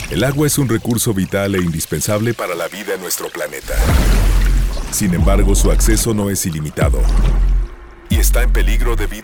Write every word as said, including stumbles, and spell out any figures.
El agua es un recurso vital e indispensable para la vida en nuestro planeta. Sin embargo, su acceso no es ilimitado y está en peligro debido